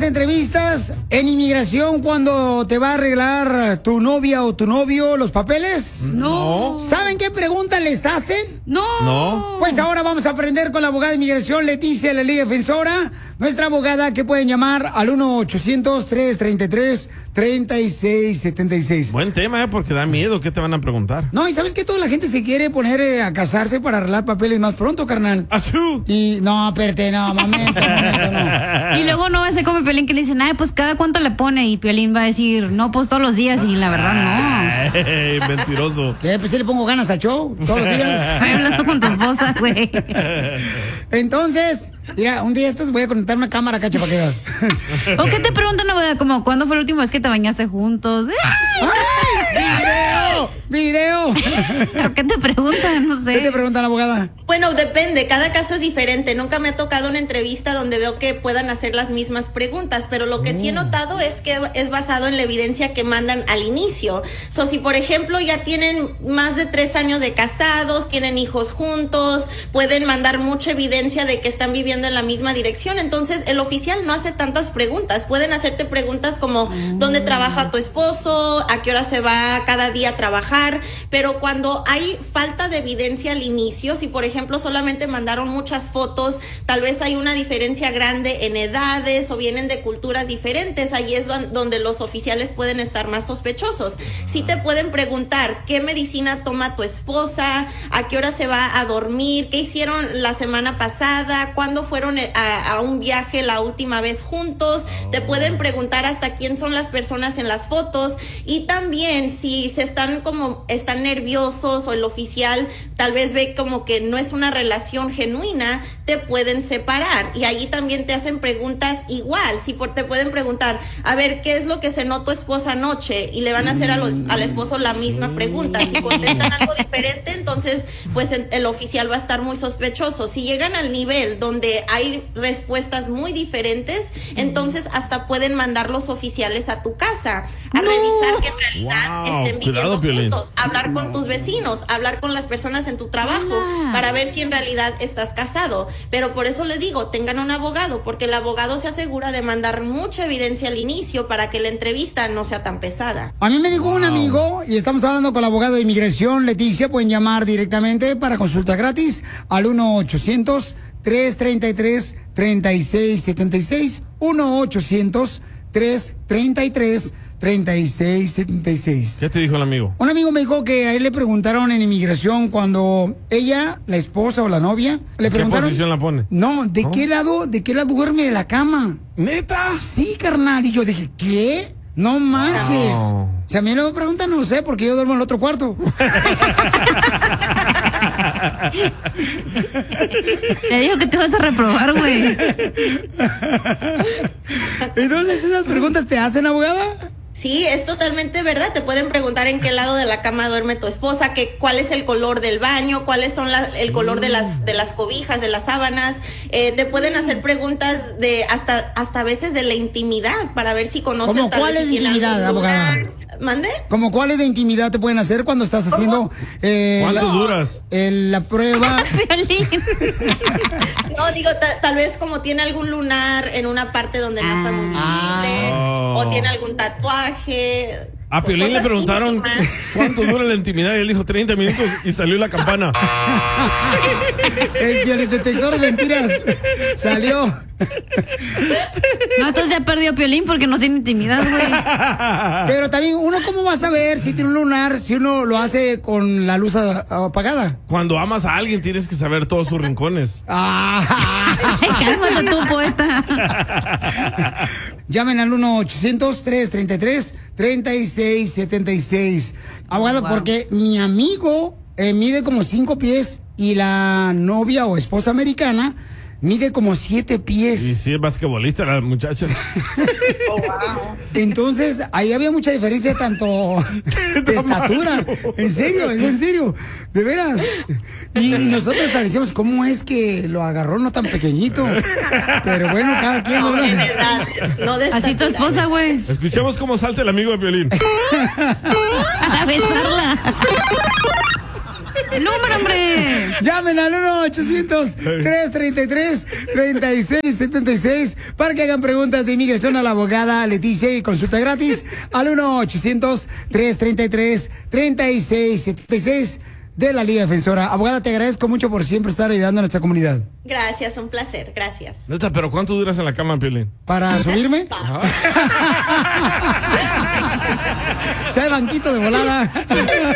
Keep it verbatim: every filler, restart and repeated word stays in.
entrevistas en inmigración cuando te va a arreglar tu novia o tu novio los papeles? No. ¿Saben qué preguntas les hacen? No. No. Pues ahora vamos a aprender con la abogada de inmigración Leticia, la Liga Defensora, nuestra abogada, que pueden llamar al uno ochocientos, tres treinta y tres, treinta y seis setenta y seis. Buen tema, ¿eh? Porque da miedo. ¿Qué te van a preguntar? No, y sabes que toda la gente se quiere poner eh, a casarse para arreglar papeles más pronto, carnal. ¡Achú! Y no, espérate, no, momento, momento, no. Y luego no va a ser como Piolín que le dicen, ay, pues cada cuánto le pone. Y Piolín va a decir, no, pues todos los días. Y la verdad, no. Ey, mentiroso. ¿Qué? Pues sí le pongo ganas al show todos los días. Estoy hablando con tu esposa, güey. Entonces, mira, un día estos voy a conectar una cámara, cacha, para que veas. ¿O qué te preguntan, no, como cuándo fue la última vez que te bañaste juntos? ¡Ay! ¡Video! ¡Video! ¿O qué te preguntan? No sé. ¿Qué te preguntan, abogada? Bueno, depende, cada caso es diferente. Nunca me ha tocado una entrevista donde veo que puedan hacer las mismas preguntas, pero lo que sí he notado es que es basado en la evidencia que mandan al inicio. So, si por ejemplo ya tienen más de tres años de casados, tienen hijos juntos, pueden mandar mucha evidencia de que están viviendo en la misma dirección, entonces el oficial no hace tantas preguntas. Pueden hacerte preguntas como ¿dónde trabaja tu esposo? ¿A qué hora se va cada día a trabajar? Pero cuando hay falta de evidencia al inicio, si por ejemplo solamente mandaron muchas fotos, tal vez hay una diferencia grande en edades o vienen de culturas diferentes, ahí es donde los oficiales pueden estar más sospechosos. Si te pueden preguntar qué medicina toma tu esposa, a qué hora se va a dormir, qué hicieron la semana pasada, cuándo fueron a, a un viaje la última vez juntos, te pueden preguntar hasta quién son las personas en las fotos, y también si se están como están nerviosos o el oficial tal vez ve como que no es una relación genuina, te pueden separar. Y ahí también te hacen preguntas igual. Si por, te pueden preguntar, a ver, ¿qué es lo que cenó tu esposa anoche? Y le van a hacer a los, al esposo la misma pregunta. Si contestan algo diferente, entonces pues el oficial va a estar muy sospechoso. Si llegan al nivel donde hay respuestas muy diferentes, entonces hasta pueden mandar los oficiales a tu casa a no. revisar que en realidad wow. estén viviendo Cuidado, Piolín. juntos, hablar con tus vecinos, hablar con las personas en tu trabajo, Hola. para ver si en realidad estás casado. Pero por eso les digo, tengan un abogado, porque el abogado se asegura de mandar mucha evidencia al inicio para que la entrevista no sea tan pesada. A mí me dijo wow. un amigo, y estamos hablando con la abogada de inmigración Leticia, pueden llamar directamente para consulta gratis al uno ochocientos, tres treinta y tres, treinta y seis setenta y seis, uno ochocientos, tres treinta y tres, treinta y seis setenta y seis. ¿Qué te dijo el amigo? Un amigo me dijo que a él le preguntaron en inmigración cuando ella, la esposa o la novia, le preguntaron. ¿Qué posición la pone? No, ¿de ¿No? qué lado, de qué lado duerme de la cama? ¿Neta? Sí, carnal. Y yo dije, ¿qué? No marches. No. Si a mí no me preguntan, no sé, porque yo duermo en el otro cuarto. Te digo que te vas a reprobar, güey. Entonces, ¿esas preguntas te hacen, abogada? Sí, es totalmente verdad. Te pueden preguntar en qué lado de la cama duerme tu esposa, que, cuál es el color del baño, cuáles son la, el color de las de las cobijas, de las sábanas. Eh, te pueden hacer preguntas de hasta hasta a veces de la intimidad para ver si conoces. ¿Cómo tal cuál vez es si tiene intimidad, algún lugar. abogada? ¿Mande? ¿Cómo cuáles de intimidad te pueden hacer cuando estás haciendo eh, ¿Cuánto la, duras? eh, la prueba? Piolín. No, digo, ta- tal vez como tiene algún lunar en una parte donde no está muy visible, Ah. o tiene algún tatuaje. A Piolín le cosas preguntaron íntimas. cuánto dura la intimidad y él dijo treinta minutos y salió la campana. El piolidetector de mentiras salió. No, entonces ya perdió Piolín porque no tiene intimidad, güey. Pero también, ¿uno cómo va a saber si tiene un lunar si uno lo hace con la luz a- apagada? Cuando amas a alguien tienes que saber todos sus rincones. Ah. Cálmate tú, poeta. Llamen al uno ochocientos, tres treinta y tres, treinta y seis setenta y seis. Abogado, Wow. porque mi amigo eh, mide como cinco pies y la novia o esposa americana mide como siete pies. Y sí, es basquetbolista la muchacha. Oh, wow. Entonces, ahí había mucha diferencia tanto de estatura. En serio, es en serio. De veras. Y, y nosotros hasta decíamos, ¿cómo es que lo agarró no tan pequeñito? Pero bueno, cada quien, No, en ¿verdad? edades, no de Así tu estatura. esposa, güey. Escuchemos cómo salta el amigo de Piolín. A besarla. El número, hombre. Llamen al uno ochocientos, tres treinta y tres, treinta y seis setenta y seis para que hagan preguntas de inmigración a la abogada Leticia y consulta gratis al uno ochocientos, tres treinta y tres, treinta y seis setenta y seis de la Liga Defensora. Abogada, te agradezco mucho por siempre estar ayudando a nuestra comunidad. Gracias, un placer, gracias. Neta, pero ¿cuánto duras en la cama, Piolín? ¿Para subirme? Sea banquito de volada.